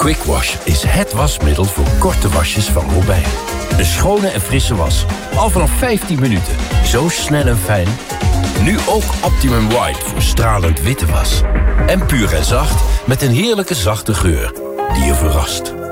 Quick Wash is het wasmiddel voor korte wasjes van Robijn. Een schone en frisse was. Al vanaf 15 minuten. Zo snel en fijn. Nu ook Optimum White voor stralend witte was. En puur en zacht met een heerlijke zachte geur die je verrast.